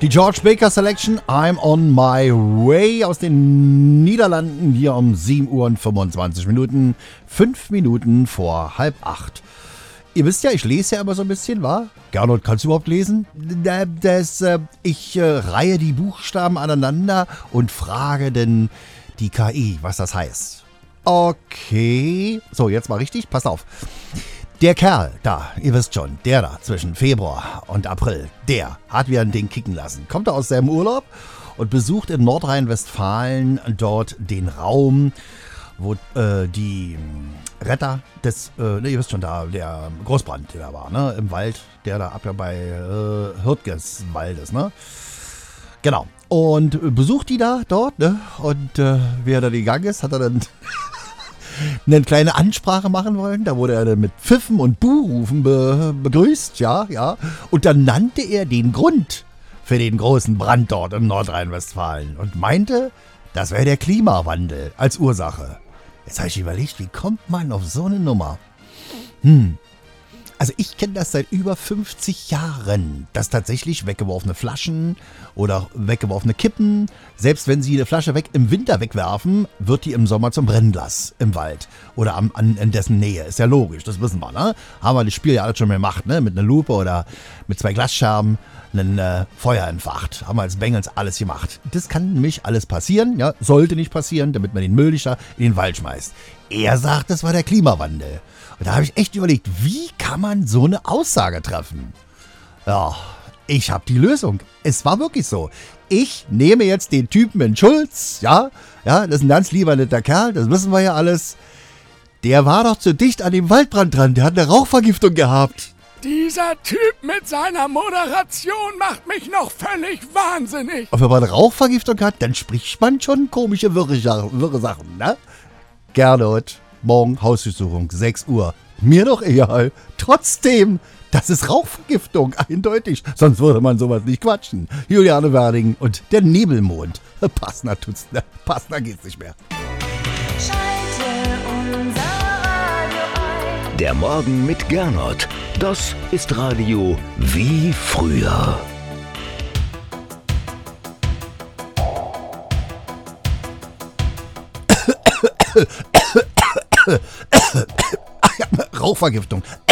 Die George Baker Selection, I'm on my way aus den Niederlanden hier um 7 Uhr und 25 Minuten, 5 Minuten vor 7:30. Ihr wisst ja, ich lese ja immer so ein bisschen, wa? Gernot, kannst du überhaupt lesen? Ich reihe die Buchstaben aneinander und frage denn die KI, was das heißt. Okay, so jetzt mal richtig, passt auf. Der Kerl da, ihr wisst schon, der da zwischen Februar und April, der hat wieder ein Ding kicken lassen. Kommt er aus seinem Urlaub und besucht in Nordrhein-Westfalen dort den Raum, wo die Retter des, ihr wisst schon da, der Großbrand, der da war, ne, im Wald, der da ab ja bei Hürtges Waldes, ne. Genau. Und besucht die da dort, ne, und wie er da gegangen ist, hat er dann eine kleine Ansprache machen wollen. Da wurde er dann mit Pfiffen und Buhrufen begrüßt, ja. Und dann nannte er den Grund für den großen Brand dort in Nordrhein-Westfalen und meinte, das wäre der Klimawandel als Ursache. Jetzt habe ich überlegt, wie kommt man auf so eine Nummer? Also ich kenne das seit über 50 Jahren, dass tatsächlich weggeworfene Flaschen oder weggeworfene Kippen, selbst wenn sie eine Flasche im Winter wegwerfen, wird die im Sommer zum Brennglas im Wald oder in dessen Nähe. Ist ja logisch, das wissen wir, ne? Haben wir das Spiel ja alles schon mal gemacht, ne? Mit einer Lupe oder mit 2 Glasscherben ein Feuer entfacht. Haben wir als Bengels alles gemacht. Das kann nämlich alles passieren, ja? Sollte nicht passieren, damit man den Müll nicht da in den Wald schmeißt. Er sagt, das war der Klimawandel. Und da habe ich echt überlegt, wie kann man so eine Aussage treffen? Ja, ich habe die Lösung. Es war wirklich so. Ich nehme jetzt den Typen in Schulz, ja, das ist ein ganz lieber netter Kerl, das wissen wir ja alles. Der war doch zu dicht an dem Waldbrand dran, der hat eine Rauchvergiftung gehabt. Dieser Typ mit seiner Moderation macht mich noch völlig wahnsinnig. Und wenn man eine Rauchvergiftung hat, dann spricht man schon komische, wirre Sachen, ne? Gernot. Morgen Hausdurchsuchung, 6 Uhr. Mir doch egal. Trotzdem, das ist Rauchvergiftung, eindeutig. Sonst würde man sowas nicht quatschen. Juliane Werding und der Nebelmond. Passender geht's nicht mehr. Schalte unser Radio ein. Der Morgen mit Gernot. Das ist Radio wie früher. Rauchvergiftung.